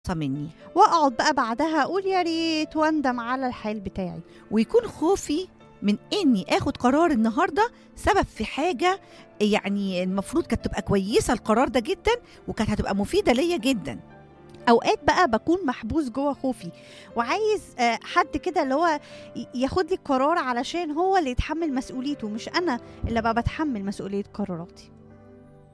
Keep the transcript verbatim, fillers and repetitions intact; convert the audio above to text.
مني. واقعد بقى بعدها اقول يا ريت واندم على الحال بتاعي. ويكون خوفي من اني اخد قرار النهارده سبب في حاجه يعني المفروض كانت تبقى كويسه القرار ده جدا، وكانت هتبقى مفيده ليا جدا. اوقات بقى بكون محبوس جوه خوفي وعايز آه، حد كده اللي هو ي- ياخد لي القرار علشان هو اللي يتحمل مسؤوليته، مش انا اللي بقى بتحمل مسؤولية قراراتي.